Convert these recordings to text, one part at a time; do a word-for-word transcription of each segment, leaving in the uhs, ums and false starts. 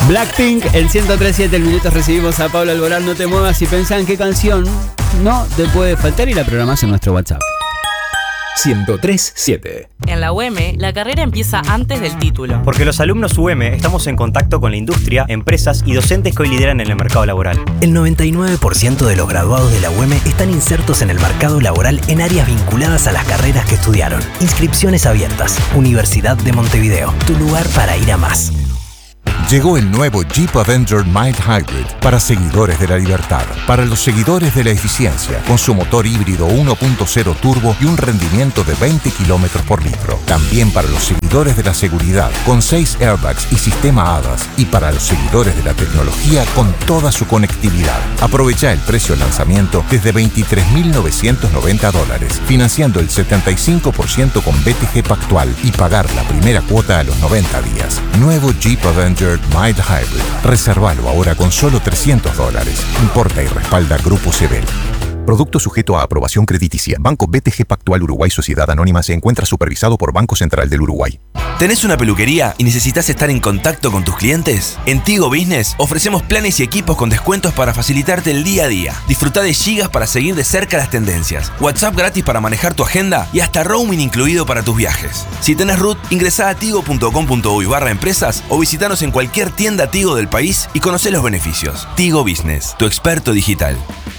Blackpink, en ciento tres punto siete el minuto recibimos a Pablo Alborán. No te muevas y pensá en qué canción no te puede faltar y la programás en nuestro WhatsApp. ciento tres punto siete. En la U M, la carrera empieza antes del título. Porque los alumnos U M estamos en contacto con la industria, empresas y docentes que hoy lideran en el mercado laboral. El noventa y nueve por ciento de los graduados de la U M están insertos en el mercado laboral en áreas vinculadas a las carreras que estudiaron. Inscripciones abiertas. Universidad de Montevideo. Tu lugar para ir a más. Llegó el nuevo Jeep Avenger Mild Hybrid para seguidores de la libertad, para los seguidores de la eficiencia, con su motor híbrido uno punto cero turbo y un rendimiento de veinte kilómetros por litro. También para los seguidores de la seguridad, con seis airbags y sistema A D A S. Y para los seguidores de la tecnología, con toda su conectividad. Aprovecha el precio de lanzamiento desde veintitrés mil novecientos noventa dólares, financiando el setenta y cinco por ciento con B T G Pactual y pagar la primera cuota a los noventa días. Nuevo Jeep Avenger Mild Hybrid. Reservalo ahora con solo trescientos dólares. Importa y respalda Grupo Sebel. Producto sujeto a aprobación crediticia. Banco B T G Pactual Uruguay Sociedad Anónima se encuentra supervisado por Banco Central del Uruguay. ¿Tenés una peluquería y necesitas estar en contacto con tus clientes? En Tigo Business ofrecemos planes y equipos con descuentos para facilitarte el día a día. Disfruta de gigas para seguir de cerca las tendencias, WhatsApp gratis para manejar tu agenda y hasta roaming incluido para tus viajes. Si tenés R U T, ingresá a tigo punto com punto uy barra empresas o visitanos en cualquier tienda Tigo del país y conocé los beneficios. Tigo Business, tu experto digital.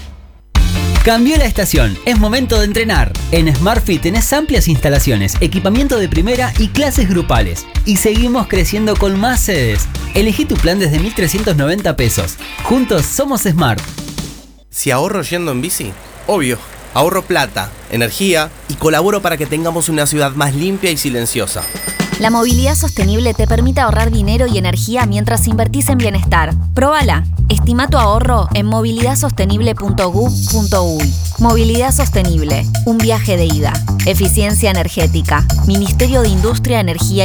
Cambió la estación, es momento de entrenar. En SmartFit tenés amplias instalaciones, equipamiento de primera y clases grupales. Y seguimos creciendo con más sedes. Elegí tu plan desde mil trescientos noventa pesos. Juntos somos Smart. Si ahorro yendo en bici, obvio, ahorro plata, energía y colaboro para que tengamos una ciudad más limpia y silenciosa. La movilidad sostenible te permite ahorrar dinero y energía mientras invertís en bienestar. Próbala. Estima tu ahorro en movilidad sostenible punto gov punto uy. Movilidad sostenible. Un viaje de ida. Eficiencia energética. Ministerio de Industria, Energía